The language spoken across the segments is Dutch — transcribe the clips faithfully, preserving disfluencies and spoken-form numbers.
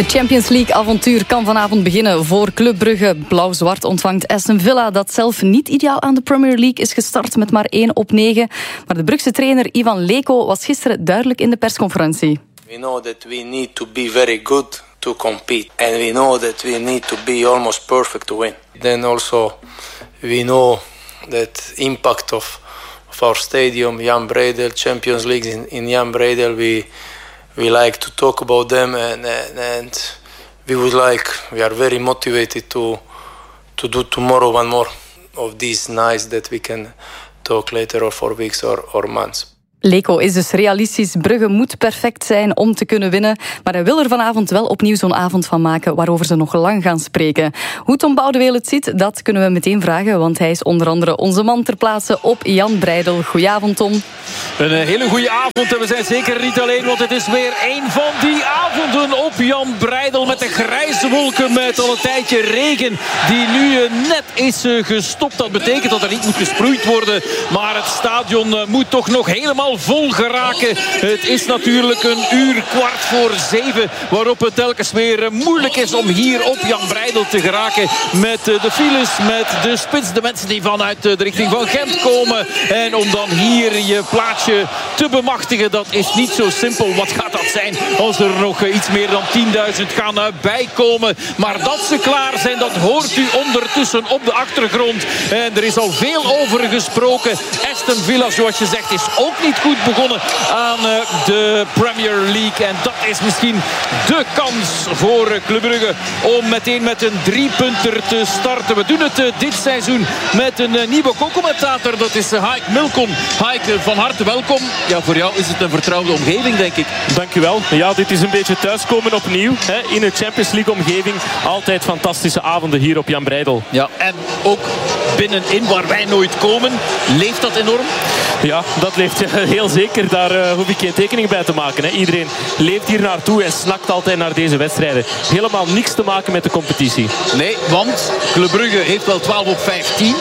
Het Champions League-avontuur kan vanavond beginnen voor Club Brugge. Blauw-zwart ontvangt Aston Villa, dat zelf niet ideaal aan de Premier League is gestart met maar één op negen. Maar de Brugse trainer Ivan Leko was gisteren duidelijk in de persconferentie. We know that we need to be very good to compete. And we know that we need to be almost perfect to win. Then also we know that impact of, of our stadium, Jan Breydel, Champions League in, in Jan Breydel, we... We like to talk about them, and, and and we would like. We are very motivated to to do tomorrow one more of these nights that we can talk later or for weeks or, or months. Leko is dus realistisch. Brugge moet perfect zijn om te kunnen winnen. Maar hij wil er vanavond wel opnieuw zo'n avond van maken waarover ze nog lang gaan spreken. Hoe Tom Boudeweel het ziet, dat kunnen we meteen vragen. Want hij is onder andere onze man ter plaatse op Jan Breydel. Goedenavond, Tom. Een hele goede avond en we zijn zeker niet alleen, want het is weer een van die avonden op Jan Breydel met de grijze wolken, met al een tijdje regen die nu net is gestopt. Dat betekent dat er niet moet gesproeid worden, maar het stadion moet toch nog helemaal vol geraken. Het is natuurlijk een uur kwart voor zeven, waarop het telkens weer moeilijk is om hier op Jan Breydel te geraken met de files, met de spits, de mensen die vanuit de richting van Gent komen. En om dan hier je plaatsje te bemachtigen, dat is niet zo simpel. Wat gaat dat zijn als er nog iets meer dan tienduizend gaan bijkomen? Maar dat ze klaar zijn, dat hoort u ondertussen op de achtergrond. En er is al veel over gesproken. Aston Villa, zoals je zegt, is ook niet goed begonnen aan de Premier League. En dat is misschien de kans voor Club Brugge om meteen met een driepunter te starten. We doen het dit seizoen met een nieuwe co-commentator. Dat is Haik Milkom. Haik, van harte welkom. Ja, voor jou is het een vertrouwde omgeving, denk ik. Dankjewel. Ja, dit is een beetje thuiskomen opnieuw. Hè, in een Champions League omgeving. Altijd fantastische avonden hier op Jan Breydel. Ja, en ook binnenin waar wij nooit komen. Leeft dat enorm? Ja, dat leeft heel zeker. Daar uh, hoef ik geen tekening bij te maken. Hè. Iedereen leeft hier naartoe en snakt altijd naar deze wedstrijden. Helemaal niks te maken met de competitie. Nee, want Club Brugge heeft wel twaalf op vijftien.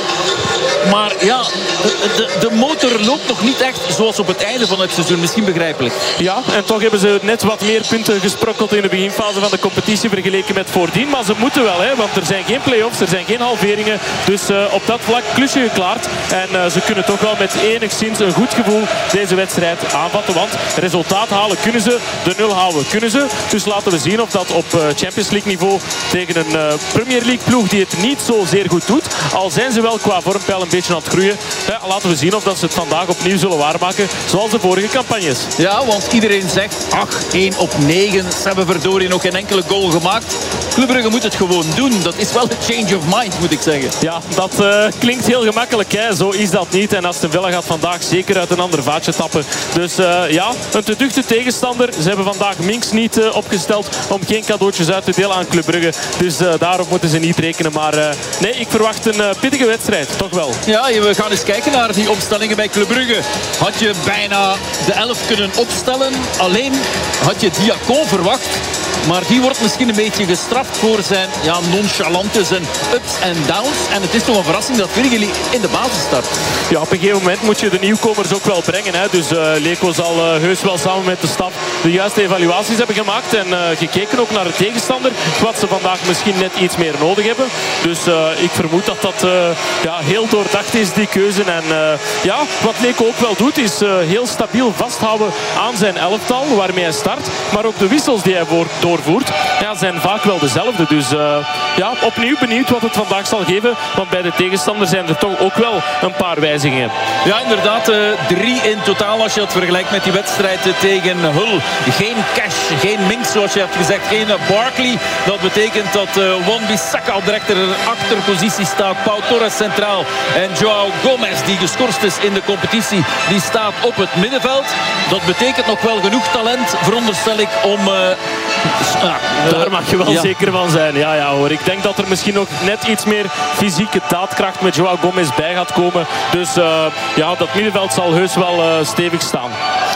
Maar ja, de, de, de motor loopt nog niet echt zoals op het einde van het seizoen. Misschien begrijpelijk. Ja, en toch hebben ze net wat meer punten gesprokkeld in de beginfase van de competitie vergeleken met voordien. Maar ze moeten wel, hè, want er zijn geen play-offs, er zijn geen halveringen. Dus uh, op dat vlak klusje geklaard. En uh, ze kunnen toch wel met enigszins een goed gevoel deze wedstrijd aanvatten. Want resultaat halen kunnen ze, de nul houden kunnen ze. Dus laten we zien of dat op uh, Champions League niveau tegen een uh, Premier League ploeg die het niet zo zeer goed doet. Al zijn ze wel qua vormpeil een beetje aan het groeien. Ja, laten we zien of dat ze het vandaag opnieuw zullen waarmaken. Zoals de vorige campagnes. Ja, want iedereen zegt ach, één op negen. Ze hebben verdorie nog geen enkele goal gemaakt. Club Brugge moet het gewoon doen. Dat is wel een change of mind, moet ik zeggen. Ja, dat uh, klinkt heel gemakkelijk. Hè. Zo is dat niet. En Aston Villa gaat vandaag zeker uit een ander vaatje tappen. Dus uh, ja, een te duchte tegenstander. Ze hebben vandaag Minks niet uh, opgesteld om geen cadeautjes uit te delen aan Club Brugge. Dus uh, daarop moeten ze niet rekenen. Maar uh, nee, ik verwacht een uh, pittige wedstrijd. Toch wel. Ja, we gaan eens kijken naar die opstellingen bij Club Brugge. Had je bijna de elf kunnen opstellen. Alleen had je Diacon verwacht. Maar die wordt misschien een beetje gestraft voor zijn ja, nonchalante, zijn ups en downs. En het is toch een verrassing dat Virgili in de basis start. Ja, op een gegeven moment moet je de nieuwkomers ook wel brengen. Hè. Dus uh, Leko zal uh, heus wel samen met de staf de juiste evaluaties hebben gemaakt. En uh, gekeken ook naar de tegenstander. Wat ze vandaag misschien net iets meer nodig hebben. Dus uh, ik vermoed dat dat uh, ja, heel doordacht is, die keuze. En uh, ja, wat Leko ook wel doet, is uh, heel stabiel vasthouden aan zijn elftal. Waarmee hij start. Maar ook de wissels die hij voor, doorvoert, ja, zijn vaak wel dezelfde. Dus uh, ja, opnieuw benieuwd wat het vandaag zal geven. Want bij de tegenstander zijn er toch ook wel een paar wijzigingen. Ja, inderdaad. Uh, drie in totaal als je het vergelijkt met die wedstrijd uh, tegen Hull. Geen Cash, geen Minks zoals je hebt gezegd. Geen uh, Barkley. Dat betekent dat uh, Wan-Bissaka op de rechterachterpositie staat. Pau Torres centraal. En Joao Gomez, die geschorst is in de competitie, die staat op het middenveld. Dat betekent nog wel genoeg talent, veronderstel ik, om... Uh, Ja, daar mag je wel ja. zeker van zijn. Ja, ja, hoor. Ik denk dat er misschien nog net iets meer fysieke daadkracht met Joao Gomez bij gaat komen. Dus uh, ja, dat middenveld zal heus wel uh, stevig staan.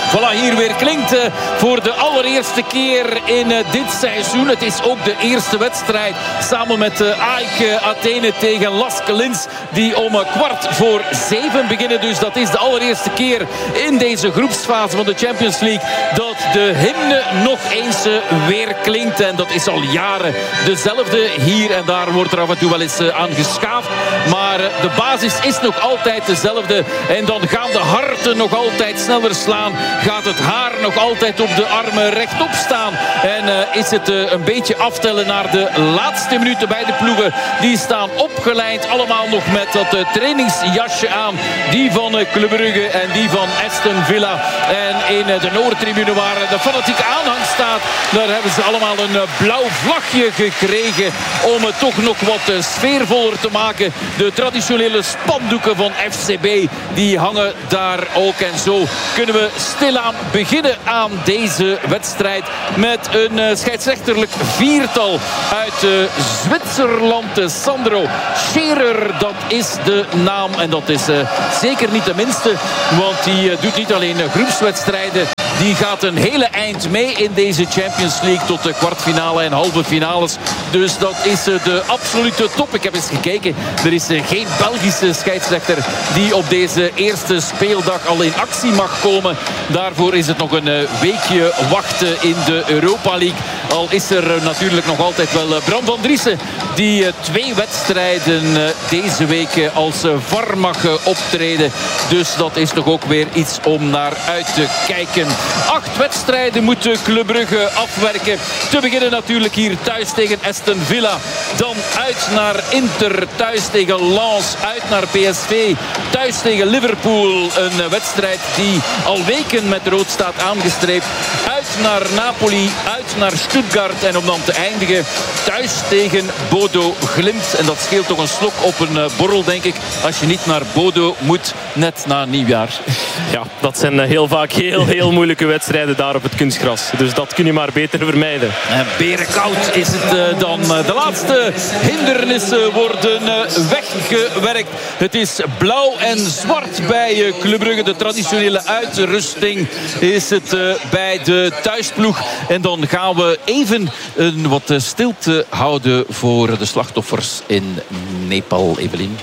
Voilà, hier weer klinkt uh, voor de allereerste keer in uh, dit seizoen. Het is ook de eerste wedstrijd samen met uh, A E K Athene tegen Lask Linz, die om uh, kwart voor zeven beginnen. Dus dat is de allereerste keer in deze groepsfase van de Champions League dat de hymne nog eens uh, weer klinkt. En dat is al jaren dezelfde. Hier en daar wordt er af en toe wel eens uh, aan geschaafd. Maar uh, de basis is nog altijd dezelfde. En dan gaan de harten nog altijd sneller slaan. Gaat het haar nog altijd op de armen rechtop staan. En uh, is het uh, een beetje aftellen naar de laatste minuten bij de ploegen. Die staan opgelijnd. Allemaal nog met dat uh, trainingsjasje aan. Die van uh, Club Brugge en die van Aston Villa. En in uh, de Noordtribune waar uh, de fanatieke aanhang staat. Daar hebben ze allemaal een uh, blauw vlagje gekregen. Om het uh, toch nog wat uh, sfeervoller te maken. De traditionele spandoeken van F C B. Die hangen daar ook. En zo kunnen we stilaan beginnen aan deze wedstrijd. Met een uh, scheidsrechterlijk viertal uit uh, Zwitserland. Uh, Sandro Scherer, dat is de naam. En dat is uh, zeker niet de minste. Want die uh, doet niet alleen uh, groepswedstrijden. Die gaat een hele eind mee in deze Champions League tot de kwartfinale en halve finales. Dus dat is uh, de absolute top. Ik heb eens gekeken. Er is uh, geen Belgische scheidsrechter die op deze eerste speeldag al in actie mag komen. Daarvoor is het nog een uh, weekje wachten in de Europa League. Al is er uh, natuurlijk nog altijd wel uh, Bram van Driessen die uh, twee wedstrijden uh, deze week uh, als uh, V A R mag uh, optreden. Dus dat is toch ook weer iets om naar uit te kijken. Acht wedstrijden moet Club Brugge afwerken. Te beginnen natuurlijk hier thuis tegen Aston Villa. Dan uit naar Inter, thuis tegen Lens, uit naar P S V, thuis tegen Liverpool. Een wedstrijd die al weken met rood staat aangestreept. Uit naar Napoli, uit naar Stuttgart. En om dan te eindigen thuis tegen Bodo Glimt. En dat scheelt toch een slok op een borrel, denk ik, als je niet naar Bodo moet net na nieuwjaar. Ja, dat zijn heel vaak heel, heel moeilijke wedstrijden daar op het kunstgras. Dus dat kun je maar beter vermijden. En berenkoud is het uh, dan. De laatste hindernissen worden uh, weggewerkt. Het is blauw en zwart bij uh, Club Brugge. De traditionele uitrusting is het uh, bij de thuisploeg. En dan gaan we even een wat stilte houden voor de slachtoffers in Nepal, Evelien.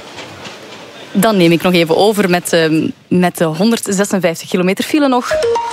Dan neem ik nog even over met, uh, met de honderdzesenvijftig kilometer file nog.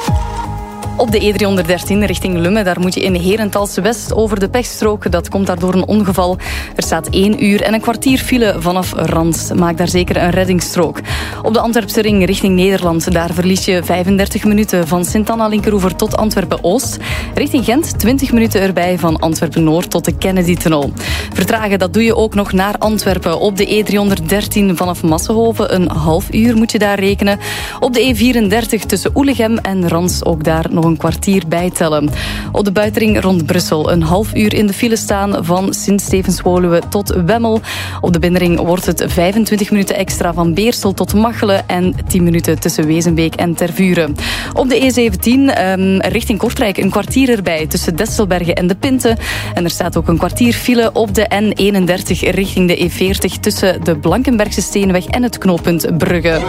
Op de E driehonderddertien richting Lummen, daar moet je in Herentals West over de pechstrook. Dat komt daardoor een ongeval. Er staat één uur en een kwartier file vanaf Rans. Maak daar zeker een reddingsstrook. Op de Antwerpse ring richting Nederland, daar verlies je vijfendertig minuten van Sint-Anna-Linkeroever tot Antwerpen-Oost. Richting Gent twintig minuten erbij van Antwerpen-Noord tot de Kennedy-tunnel. Vertragen, dat doe je ook nog naar Antwerpen. Op de E driehonderddertien vanaf Massenhoven, een half uur moet je daar rekenen. Op de E vierendertig tussen Oelegem en Rans, ook daar nog een een kwartier bijtellen. Op de buitenring rond Brussel een half uur in de file staan van Sint-Stevens-Woluwe tot Wemmel. Op de binnenring wordt het vijfentwintig minuten extra van Beersel tot Machelen en tien minuten tussen Wezenbeek en Tervuren. Op de E zeventien um, richting Kortrijk een kwartier erbij tussen Desselbergen en De Pinte. En er staat ook een kwartier file op de N eenendertig richting de E veertig tussen de Blankenbergse Steenweg en het knooppunt Brugge.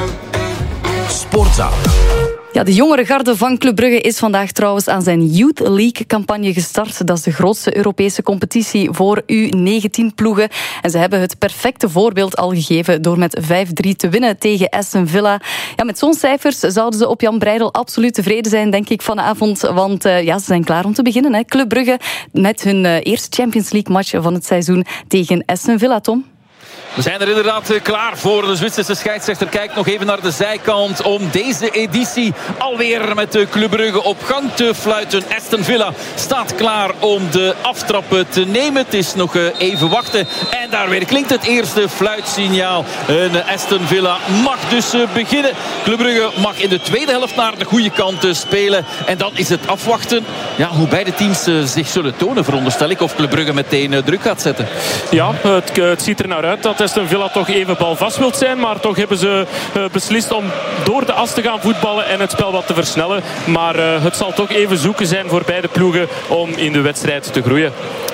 Sportzaal. Ja, de jongere garde van Club Brugge is vandaag trouwens aan zijn Youth League-campagne gestart. Dat is de grootste Europese competitie voor U negentien ploegen. En ze hebben het perfecte voorbeeld al gegeven door met vijf drie te winnen tegen Aston Villa. Ja, met zo'n cijfers zouden ze op Jan Breidel absoluut tevreden zijn, denk ik, vanavond. Want uh, ja, ze zijn klaar om te beginnen. Hè. Club Brugge met hun uh, eerste Champions League-match van het seizoen tegen Aston Villa, Tom. We zijn er inderdaad klaar voor. De Zwitserse scheidsrechter kijkt nog even naar de zijkant om deze editie alweer met de Club Brugge op gang te fluiten. Aston Villa staat klaar om de aftrappen te nemen. Het is nog even wachten. En daar weer klinkt het eerste fluitsignaal. En Aston Villa mag dus beginnen. Club Brugge mag in de tweede helft naar de goede kant spelen. En dan is het afwachten ja, hoe beide teams zich zullen tonen, veronderstel ik. Of Club Brugge meteen druk gaat zetten. Ja, het, het ziet er naar uit dat Aston Villa toch even balvast wilt zijn. Maar toch hebben ze uh, beslist om door de as te gaan voetballen en het spel wat te versnellen. Maar uh, het zal toch even zoeken zijn voor beide ploegen om in de wedstrijd te groeien.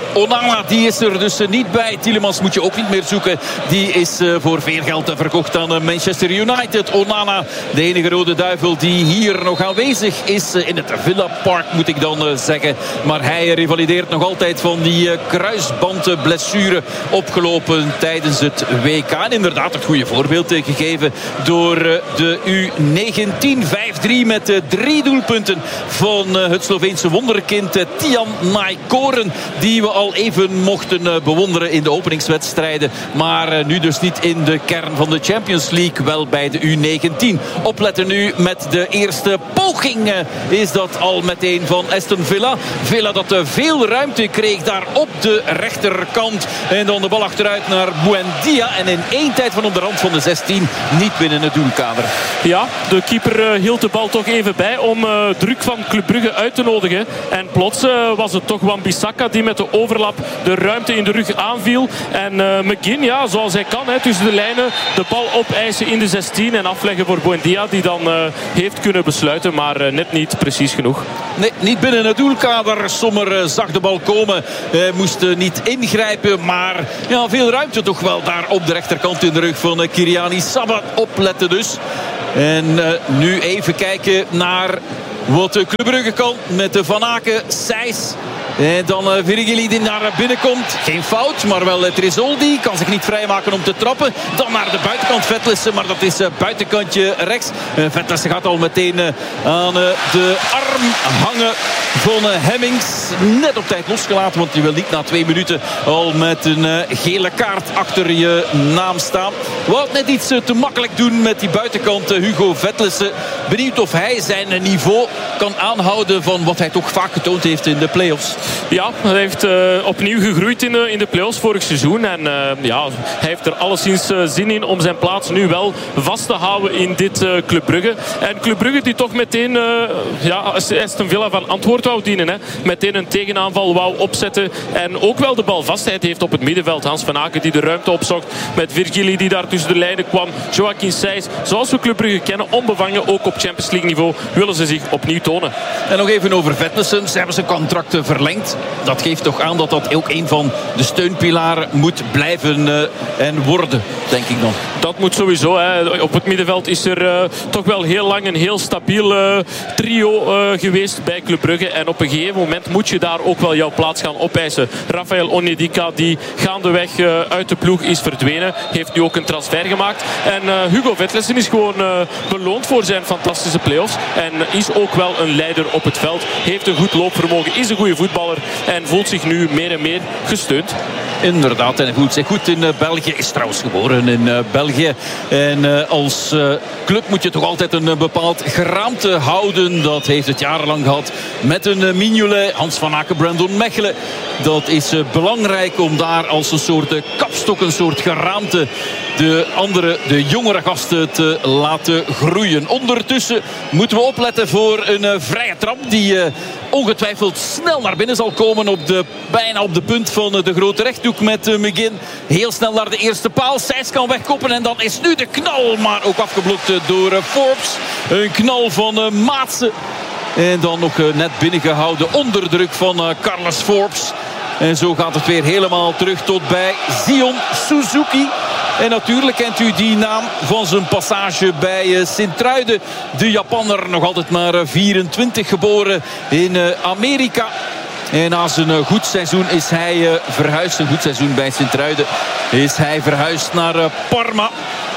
Onana, die is er dus niet bij. Tielemans moet je ook niet meer zoeken. Die is voor veel geld verkocht aan Manchester United. Onana, de enige rode duivel die hier nog aanwezig is in het Villa Park, moet ik dan zeggen. Maar hij revalideert nog altijd van die kruisbandblessure opgelopen tijdens het W K. En inderdaad het goede voorbeeld gegeven door de U negentien. vijf drie met drie doelpunten van het Sloveense wonderkind Tijan Najkoren, die we al even mochten bewonderen in de openingswedstrijden. Maar nu dus niet in de kern van de Champions League, wel bij de U negentien. Opletten nu met de eerste poging is dat al meteen van Aston Villa. Villa dat veel ruimte kreeg daar op de rechterkant. En dan de bal achteruit naar Buendia. En in één tijd van op de rand van de zestien niet binnen het doelkader. Ja, de keeper uh, hield de bal toch even bij om uh, druk van Club Brugge uit te nodigen. En plots uh, was het toch Wan-Bissaka die met de overlap de ruimte in de rug aanviel. En uh, McGinn, ja, zoals hij kan, hè, tussen de lijnen de bal opeisen in de zestien en afleggen voor Buendia, die dan uh, heeft kunnen besluiten, maar uh, net niet precies genoeg. Nee, niet binnen het doelkader. Sommer uh, zag de bal komen. Hij uh, moest uh, niet ingrijpen, maar ja, veel ruimte toch wel daar op de rechterkant in de rug van uh, Kyriani Sabah. Opletten dus. En uh, nu even kijken naar wat de Club Brugge kan met de Van Aken, Sijs. En dan uh, Virgili die naar binnen komt. Geen fout, maar wel uh, Tresoldi. Kan zich niet vrijmaken om te trappen. Dan naar de buitenkant Vetlissen, maar dat is uh, buitenkantje rechts. Uh, Vetlissen gaat al meteen uh, aan uh, de arm hangen van uh, Hemmings. Net op tijd losgelaten, want je wil niet na twee minuten al met een uh, gele kaart achter je naam staan. Wou het net iets uh, te makkelijk doen met die buitenkant uh, Hugo Vetlissen. Benieuwd of hij zijn uh, niveau kan aanhouden van wat hij toch vaak getoond heeft in de play-offs. Ja, hij heeft uh, opnieuw gegroeid in de, in de play-offs vorig seizoen. En uh, ja, hij heeft er alleszins uh, zin in om zijn plaats nu wel vast te houden in dit uh, Club Brugge. En Club Brugge die toch meteen uh, ja, Aston Villa van antwoord wou dienen. Hè. Meteen een tegenaanval wou opzetten. En ook wel de balvastheid heeft op het middenveld. Hans van Aken die de ruimte opzocht. Met Virgili die daar tussen de lijnen kwam. Joaquin Sijs, zoals we Club Brugge kennen, onbevangen. Ook op Champions League niveau willen ze zich opnieuw tonen. En nog even over Vetlissen. Ze hebben zijn contract verlengd. Dat geeft toch aan dat dat ook een van de steunpilaren moet blijven uh, en worden, denk ik dan. Dat moet sowieso. Hè. Op het middenveld is er uh, toch wel heel lang een heel stabiel uh, trio uh, geweest bij Club Brugge. En op een gegeven moment moet je daar ook wel jouw plaats gaan opeisen. Rafael Onyedika, die gaandeweg uh, uit de ploeg is verdwenen, heeft nu ook een transfer gemaakt. En uh, Hugo Vetlissen is gewoon uh, beloond voor zijn fantastische play-offs. En is ook wel een leider op het veld. Heeft een goed loopvermogen, is een goede voetballer en voelt zich nu meer en meer gesteund. Inderdaad, en hij voelt zich goed in uh, België. Is trouwens geboren in uh, België. En uh, als uh, club moet je toch altijd een uh, bepaald geraamte houden. Dat heeft het jarenlang gehad met een uh, Mignolet, Hans van Aken, Brandon Mechelen. Dat is uh, belangrijk om daar als een soort uh, kapstok, een soort geraamte de andere, de jongere gasten te laten groeien. Ondertussen moeten we opletten voor een uh, vrije trap die uh, ongetwijfeld snel naar binnen zal komen op de, bijna op de punt van uh, de grote rechthoek met uh, McGinn. Heel snel naar de eerste paal. Sijs kan wegkoppen en dan is nu de knal, maar ook afgeblokt uh, door uh, Forbes. Een knal van uh, Maatsen. En dan nog uh, net binnengehouden onder druk van uh, Carlos Forbes. En zo gaat het weer helemaal terug tot bij Zion Suzuki. En natuurlijk kent u die naam van zijn passage bij Sint-Truiden. De Japanner, nog altijd maar vierentwintig, geboren in Amerika. En na zijn goed seizoen is hij verhuisd. Een goed seizoen bij Sint-Truiden is hij verhuisd naar Parma.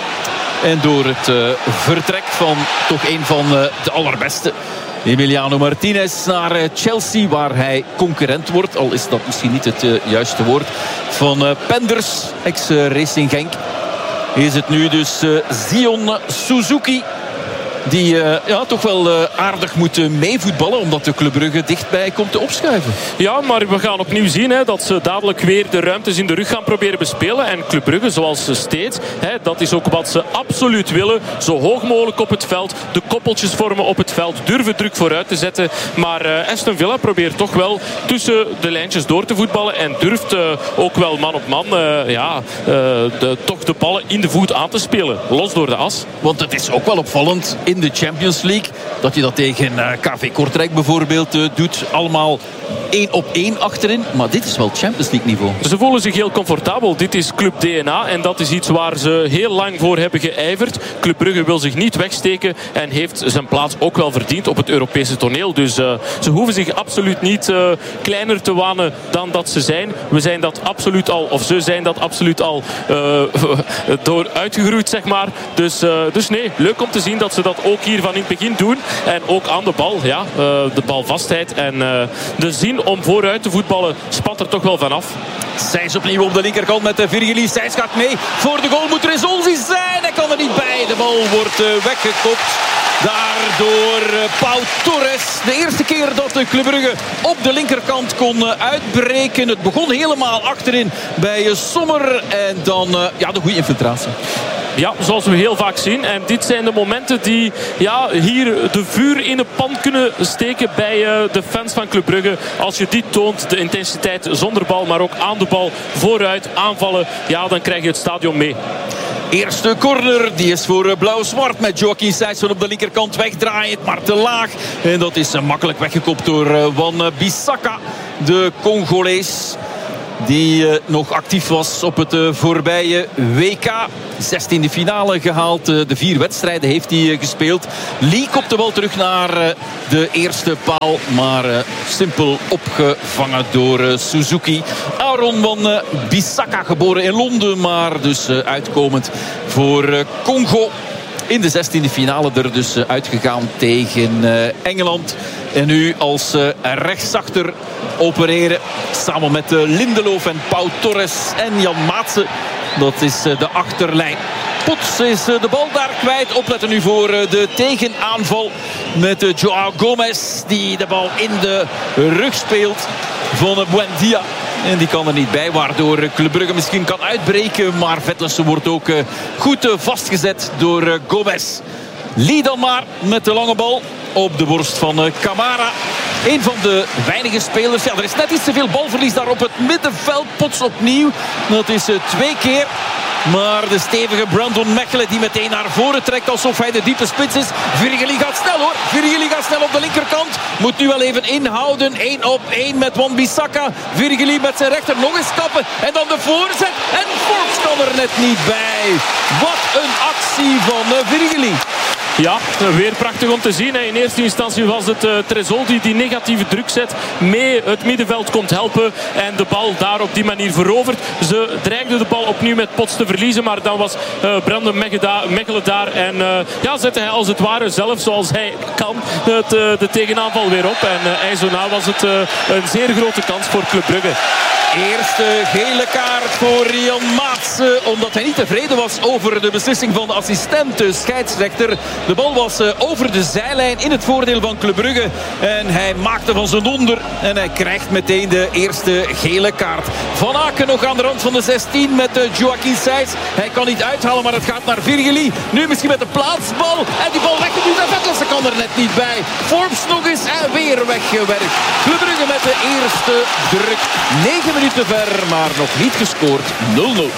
En door het vertrek van toch een van de allerbeste, Emiliano Martinez, naar Chelsea, waar hij concurrent wordt, al is dat misschien niet het uh, juiste woord, van uh, Penders, ex-Racing Genk, is het nu dus uh, Zion Suzuki die uh, ja, toch wel uh, aardig moet uh, meevoetballen, omdat de Club Brugge dichtbij komt te opschuiven. Ja, maar we gaan opnieuw zien hè, dat ze dadelijk weer de ruimtes in de rug gaan proberen bespelen. En Club Brugge, zoals steeds, hè, dat is ook wat ze absoluut willen. Zo hoog mogelijk op het veld, de koppeltjes vormen op het veld, durven druk vooruit te zetten. Maar uh, Aston Villa probeert toch wel tussen de lijntjes door te voetballen en durft uh, ook wel man op man uh, ja, uh, de, toch de ballen in de voet aan te spelen. Los door de as. Want het is ook wel opvallend. in de Champions League. Dat je dat tegen uh, K V Kortrijk bijvoorbeeld uh, doet. Allemaal één op één achterin. Maar dit is wel Champions League niveau. Ze voelen zich heel comfortabel. Dit is Club D N A. En dat is iets waar ze heel lang voor hebben geijverd. Club Brugge wil zich niet wegsteken. En heeft zijn plaats ook wel verdiend op het Europese toneel. Dus uh, ze hoeven zich absoluut niet uh, kleiner te wanen dan dat ze zijn. We zijn dat absoluut al, of ze zijn dat absoluut al uh, door uitgegroeid, zeg maar. Dus, uh, dus nee, leuk om te zien dat ze dat ook hier van in het begin doen. En ook aan de bal, ja. Uh, de balvastheid en uh, de zin om vooruit te voetballen spat er toch wel vanaf. Sijs opnieuw op de linkerkant met de Virgili. Sijs gaat mee. Voor de goal moet Rezonzi zijn. Hij kan er niet bij. De bal wordt uh, weggekopt. Daardoor uh, Pau Torres. De eerste keer dat de Club Brugge op de linkerkant kon uh, uitbreken. Het begon helemaal achterin bij uh, Sommer. En dan uh, ja, de goede infiltratie. Ja, zoals we heel vaak zien. En dit zijn de momenten die ja, hier de vuur in de pan kunnen steken bij uh, de fans van Club Brugge. Als je dit toont, de intensiteit zonder bal, maar ook aan de bal, vooruit, aanvallen. Ja, dan krijg je het stadion mee. Eerste corner, die is voor blauw-zwart met Joaquin Sijsson op de linkerkant wegdraaiend, maar te laag. En dat is uh, makkelijk weggekopt door uh, Wan-Bissaka, de Congolees. Die uh, nog actief was op het uh, voorbije W K. zestiende finale gehaald. Uh, de vier wedstrijden heeft hij uh, gespeeld. Lee kopt de bal terug naar uh, de eerste paal. Maar uh, simpel opgevangen door uh, Suzuki. Aaron Wan-Bissaka, geboren in Londen. Maar dus uh, uitkomend voor uh, Congo. In de zestiende finale er dus uh, uitgegaan tegen uh, Engeland. En nu als uh, rechtsachter opereren. Samen met uh, Lindeloof en Pau Torres en Jan Maatsen. Dat is uh, de achterlijn. Pots is uh, de bal daar kwijt. Opletten nu voor uh, de tegenaanval. Met uh, Joao Gomez. Die de bal in de rug speelt van uh, Buendia. En die kan er niet bij, waardoor Club Brugge misschien kan uitbreken. Maar Vetlesen wordt ook uh, goed uh, vastgezet door uh, Gomez. Lee dan maar met de lange bal op de borst van uh, Camara. Een van de weinige spelers. Ja, er is net iets te veel balverlies daar op het middenveld. Pots opnieuw. Dat is uh, twee keer. Maar de stevige Brandon Mechelen die meteen naar voren trekt alsof hij de diepe spits is. Virgili gaat snel hoor. Virgili gaat snel op de linkerkant. Moet nu wel even inhouden. één op één met Wan-Bissaka. Virgili met zijn rechter nog eens kappen. En dan de voorzet. En Forbes kan er net niet bij. Wat een actie van uh, Virgili. Ja, weer prachtig om te zien. In eerste instantie was het uh, Tresoldi die negatieve druk zet. Mee het middenveld komt helpen. En de bal daar op die manier verovert. Ze dreigden de bal opnieuw met Pots te verliezen. Maar dan was uh, Brandon Mechelen daar. En uh, ja, zette hij als het ware zelf zoals hij kan het, uh, de tegenaanval weer op. En uh, Eizona was het uh, een zeer grote kans voor Club Brugge. Eerste gele kaart voor Jan Maatsen. Omdat hij niet tevreden was over de beslissing van de assistent, de scheidsrechter. De bal was over de zijlijn in het voordeel van Club Brugge. En hij maakte van zijn donder. En hij krijgt meteen de eerste gele kaart. Van Aken nog aan de rand van de zestien met Joaquin Sijs. Hij kan niet uithalen, maar het gaat naar Virgili. Nu misschien met de plaatsbal. En die bal weggeduwd. En Vetlesen kan er net niet bij. Forbes nog eens en weer weggewerkt. Club Brugge met de eerste druk. negen minuten ver, maar nog niet gescoord. nul nul.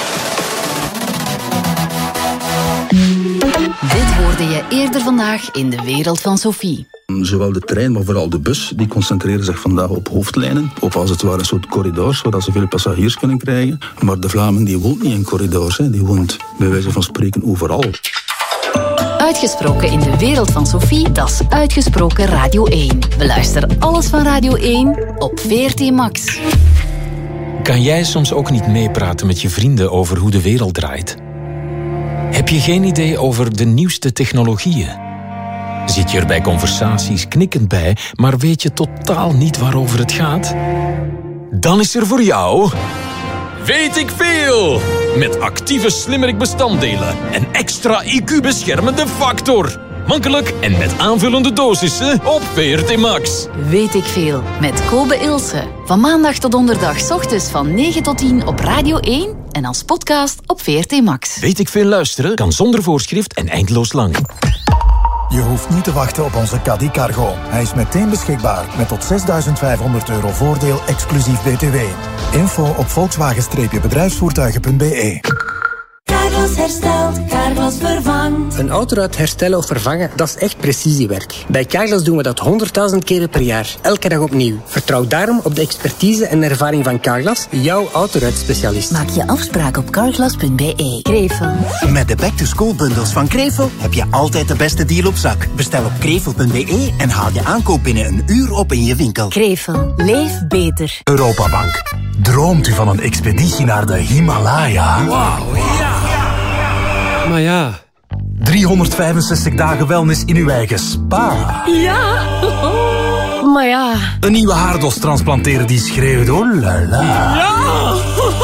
Dit hoorde je eerder vandaag in de wereld van Sophie. Zowel de trein, maar vooral de bus, die concentreren zich vandaag op hoofdlijnen. Op als het ware een soort corridors, zodat ze veel passagiers kunnen krijgen. Maar de Vlaming die woont niet in corridors, hè. Die woont bij wijze van spreken overal. Uitgesproken in de wereld van Sophie, dat is Uitgesproken Radio één. Beluister alles van Radio één op V R T Max. Kan jij soms ook niet meepraten met je vrienden over hoe de wereld draait? Heb je geen idee over de nieuwste technologieën? Zit je er bij conversaties knikkend bij, maar weet je totaal niet waarover het gaat? Dan is er voor jou... Weet ik veel! Met actieve slimmerik bestanddelen en extra I Q-beschermende factor. Makkelijk en met aanvullende dosissen op V R T Max. Weet ik veel, met Kobe Ilse. Van maandag tot donderdag 's ochtends van negen tot tien op Radio één en als podcast op V R T Max. Weet ik veel luisteren kan zonder voorschrift en eindeloos lang. Je hoeft niet te wachten op onze Caddy Cargo. Hij is meteen beschikbaar met tot zesduizend vijfhonderd euro voordeel exclusief B T W. Info op volkswagen bedrijfsvoertuigen punt b e. Carlos herstelt, Carglass vervangt. Een autoruit herstellen of vervangen, dat is echt precisiewerk. Bij Carglass doen we dat honderdduizend keren per jaar, elke dag opnieuw. Vertrouw daarom op de expertise en ervaring van Carglass, jouw autoruitspecialist. Maak je afspraak op carglass punt b e. Krevel. Met de back-to-school bundles van Krevel heb je altijd de beste deal op zak. Bestel op krevel punt b e en haal je aankoop binnen een uur op in je winkel. Krevel. Leef beter. Europabank. Droomt u van een expeditie naar de Himalaya? Wauw, ja! Maar ja... driehonderdvijfenzestig dagen wellness in uw eigen spa. Ja! Maar ja... Een nieuwe haardos transplanteren die schreeuwt, oh la la. Ja!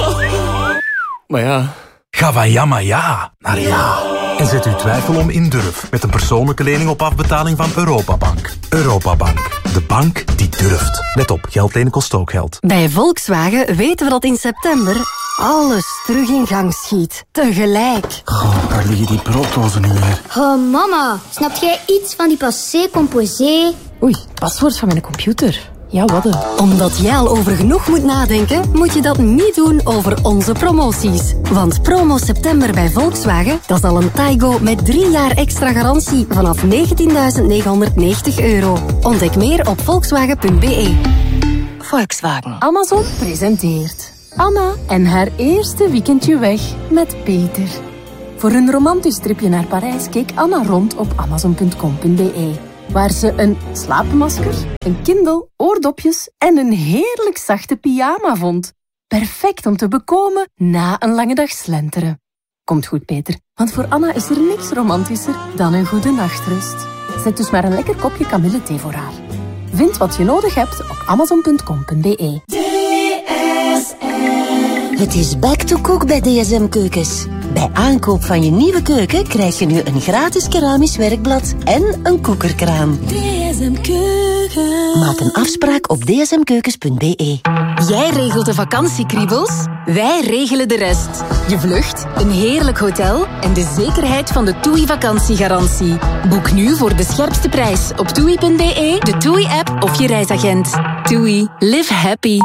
Maar ja... Ga van ja maar ja naar ja. En zet uw twijfel om in durf met een persoonlijke lening op afbetaling van Europabank. Europabank, de bank die durft. Let op, geld lenen kost ook geld. Bij Volkswagen weten we dat in september alles terug in gang schiet. Tegelijk. Goh, waar liggen die brooddozen nu weer? Oh, mama, snap jij iets van die passé composé? Oei, paswoord van mijn computer. Ja, wat een. Omdat jij al over genoeg moet nadenken, moet je dat niet doen over onze promoties. Want promo september bij Volkswagen, dat is al een Taigo met drie jaar extra garantie vanaf negentienduizend negenhonderdnegentig euro. Ontdek meer op volkswagen punt b e. Volkswagen. Amazon presenteert Anna en haar eerste weekendje weg met Peter. Voor een romantisch tripje naar Parijs keek Anna rond op amazon punt com punt b e. Waar ze een slaapmasker, een Kindle, oordopjes en een heerlijk zachte pyjama vond. Perfect om te bekomen na een lange dag slenteren. Komt goed, Peter, want voor Anna is er niks romantischer dan een goede nachtrust. Zet dus maar een lekker kopje kamillethee voor haar. Vind wat je nodig hebt op amazon punt com punt b e. D S M. Het is back to cook bij D S M Keukens. Bij aankoop van je nieuwe keuken krijg je nu een gratis keramisch werkblad en een koekerkraan. D S M Keukens. Maak een afspraak op d s m keukens punt b e. Jij regelt de vakantiekriebels, wij regelen de rest. Je vlucht, een heerlijk hotel en de zekerheid van de TUI vakantiegarantie. Boek nu voor de scherpste prijs op toei punt b e, de TUI-app of je reisagent. TUI, live happy.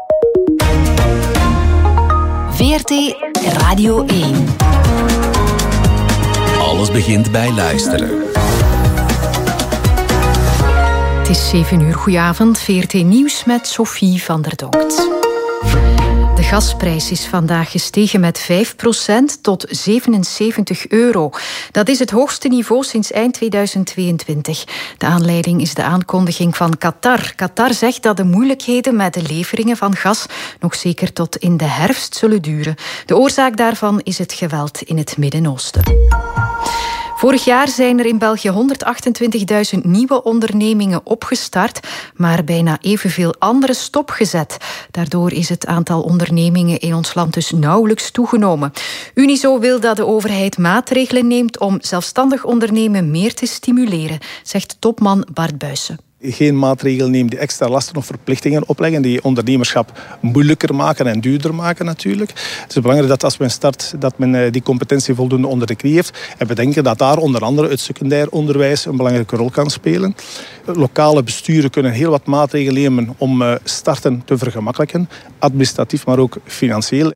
V R T Radio één. Alles begint bij luisteren. Het is zeven uur. Goedenavond. V R T Nieuws met Sophie van der Donkt. De gasprijs is vandaag gestegen met vijf procent tot zevenenzeventig euro. Dat is het hoogste niveau sinds eind tweeduizend tweeëntwintig. De aanleiding is de aankondiging van Qatar. Qatar zegt dat de moeilijkheden met de leveringen van gas nog zeker tot in de herfst zullen duren. De oorzaak daarvan is het geweld in het Midden-Oosten. Vorig jaar zijn er in België honderdachtentwintigduizend nieuwe ondernemingen opgestart, maar bijna evenveel andere stopgezet. Daardoor is het aantal ondernemingen in ons land dus nauwelijks toegenomen. Unizo wil dat de overheid maatregelen neemt om zelfstandig ondernemen meer te stimuleren, zegt topman Bart Buijsen. Geen maatregelen nemen die extra lasten of verplichtingen opleggen, die ondernemerschap moeilijker maken en duurder maken natuurlijk. Het is belangrijk dat als men start, dat men die competentie voldoende onder de knie heeft. En we denken dat daar onder andere het secundair onderwijs een belangrijke rol kan spelen. Lokale besturen kunnen heel wat maatregelen nemen om starten te vergemakkelijken. Administratief, maar ook financieel.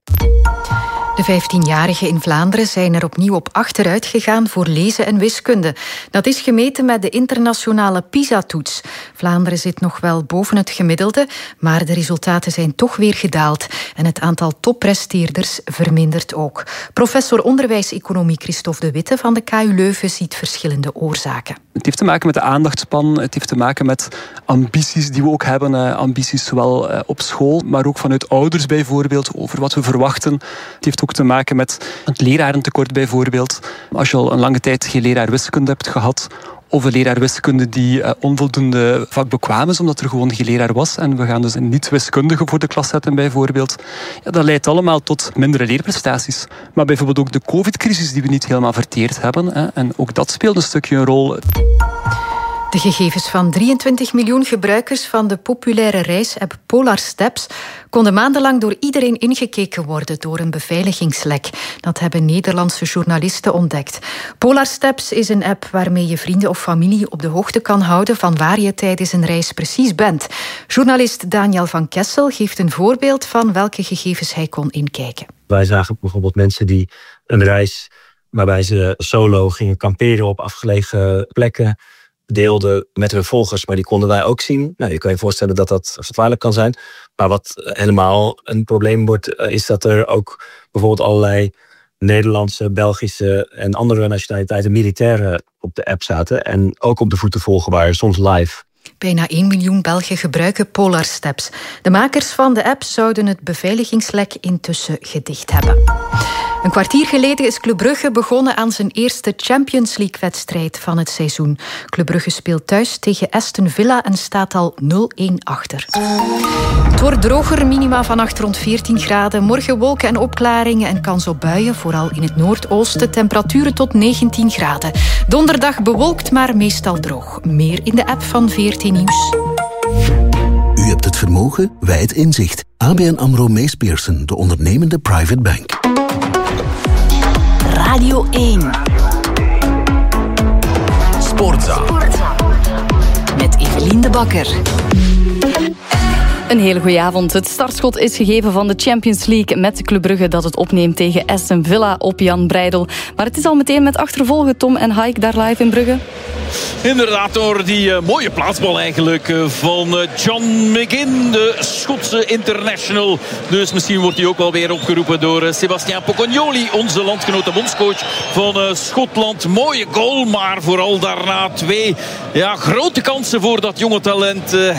De vijftienjarigen in Vlaanderen zijn er opnieuw op achteruit gegaan voor lezen en wiskunde. Dat is gemeten met de internationale PISA-toets. Vlaanderen zit nog wel boven het gemiddelde, maar de resultaten zijn toch weer gedaald. En het aantal toppresteerders vermindert ook. Professor onderwijs-economie Christophe de Witte van de K U Leuven ziet verschillende oorzaken. Het heeft te maken met de aandachtspan, het heeft te maken met ambities die we ook hebben. Eh, ambities zowel eh, op school, maar ook vanuit ouders bijvoorbeeld, over wat we verwachten. Het heeft ook te maken met het lerarentekort bijvoorbeeld. Als je al een lange tijd geen leraar wiskunde hebt gehad, of een leraar wiskunde die uh, onvoldoende vakbekwaam is, omdat er gewoon geen leraar was, en we gaan dus een niet-wiskundige voor de klas zetten bijvoorbeeld, ja, dat leidt allemaal tot mindere leerprestaties. Maar bijvoorbeeld ook de covid-crisis die we niet helemaal verteerd hebben, hè, en ook dat speelt een stukje een rol. De gegevens van drieëntwintig miljoen gebruikers van de populaire reisapp Polar Steps konden maandenlang door iedereen ingekeken worden door een beveiligingslek. Dat hebben Nederlandse journalisten ontdekt. Polar Steps is een app waarmee je vrienden of familie op de hoogte kan houden van waar je tijdens een reis precies bent. Journalist Daniel van Kessel geeft een voorbeeld van welke gegevens hij kon inkijken. Wij zagen bijvoorbeeld mensen die een reis waarbij ze solo gingen kamperen op afgelegen plekken. Deelden met hun volgers, maar die konden wij ook zien. Nou, je kan je voorstellen dat dat gevaarlijk kan zijn. Maar wat helemaal een probleem wordt, is dat er ook bijvoorbeeld allerlei Nederlandse, Belgische en andere nationaliteiten militairen op de app zaten. En ook op de voeten volgen waren, soms live. Bijna één miljoen Belgen gebruiken Polar Steps. De makers van de app zouden het beveiligingslek intussen gedicht hebben. Een kwartier geleden is Club Brugge begonnen aan zijn eerste Champions League-wedstrijd van het seizoen. Club Brugge speelt thuis tegen Aston Villa en staat al nul-één achter. Het wordt droger, minima vannacht rond veertien graden. Morgen wolken en opklaringen en kans op buien, vooral in het noordoosten. Temperaturen tot negentien graden. Donderdag bewolkt, maar meestal droog. Meer in de app van V R T Nieuws. U hebt het vermogen, wij het inzicht. A B N AMRO Mees Pierson, de ondernemende private bank. Radio één. Sportza. Met Evelien de Bakker. Een hele goede avond. Het startschot is gegeven van de Champions League met Club Brugge dat het opneemt tegen Aston Villa op Jan Breidel. Maar het is al meteen met achtervolgen. Tom en Haik daar live in Brugge. Inderdaad, door die uh, mooie plaatsbal eigenlijk uh, van uh, John McGinn, de Schotse international. Dus misschien wordt hij ook wel weer opgeroepen door uh, Sebastian Pocognoli, onze landgenoot, de bondscoach van uh, Schotland. Mooie goal, maar vooral daarna twee ja, grote kansen voor dat jonge talent. Uh,